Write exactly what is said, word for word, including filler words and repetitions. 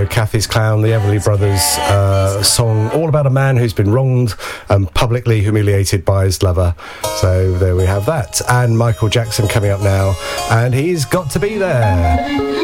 So Kathy's Clown, the Everly Brothers uh, song, all about a man who's been wronged and publicly humiliated by his lover. So there we have that. And Michael Jackson coming up now, and he's got to be there.